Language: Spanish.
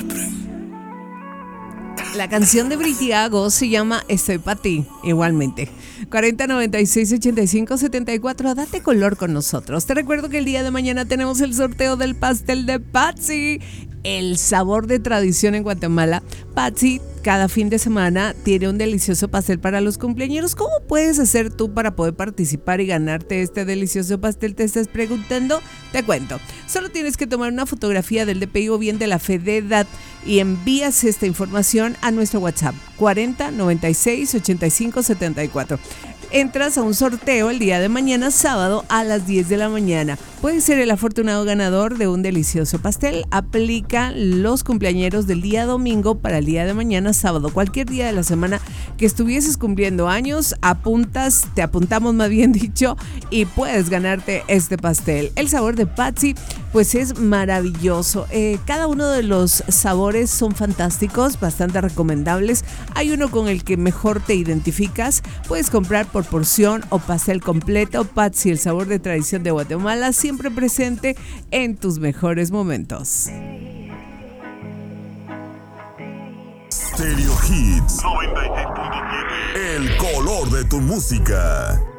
La canción de Britiago se llama Estoy pa' ti, igualmente. 4096-8574, date color con nosotros. Te recuerdo que el día de mañana tenemos el sorteo del pastel de Patsy, el sabor de tradición en Guatemala. Patsy cada fin de semana tiene un delicioso pastel para los cumpleañeros. ¿Cómo puedes hacer tú para poder participar y ganarte este delicioso pastel? ¿Te estás preguntando? Te cuento. Solo tienes que tomar una fotografía del DPI o bien de la fe de edad y envías esta información a nuestro WhatsApp 4096-8574. Entras a un sorteo el día de mañana, sábado, a las 10 de la mañana. Puedes ser el afortunado ganador de un delicioso pastel. Aplica los cumpleañeros del día domingo para el día de mañana, sábado. Cualquier día de la semana que estuvieses cumpliendo años, te apuntamos más bien dicho, y puedes ganarte este pastel. El sabor de Patsy, pues es maravilloso. Cada uno de los sabores son fantásticos, bastante recomendables. Hay uno con el que mejor te identificas. Puedes comprar por porción o pastel completo. Patsy, el sabor de tradición de Guatemala, siempre presente en tus mejores momentos. Stereo Hits 96.7. El color de tu música.